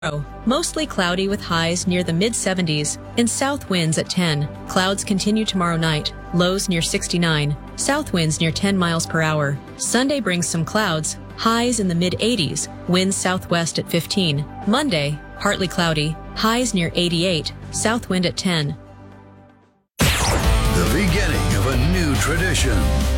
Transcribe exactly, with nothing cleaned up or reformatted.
Mostly cloudy with highs near the mid seventies and south winds at ten. Clouds continue tomorrow night. Lows near sixty-nine. South winds near ten miles per hour. Sunday brings some clouds. Highs in the mid eighties. Winds southwest at fifteen. Monday, partly cloudy. Highs near eighty-eight. South wind at ten. The beginning of a new tradition.